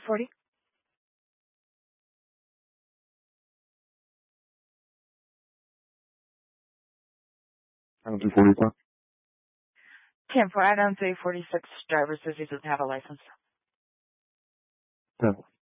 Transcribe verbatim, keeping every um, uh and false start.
forty. Item three forty o'clock. ten for item three forty-six, driver says he doesn't have a license. ten.